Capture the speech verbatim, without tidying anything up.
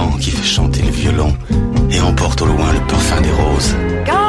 vent qui fait chanter le violon et emporte au loin le parfum des roses. Quand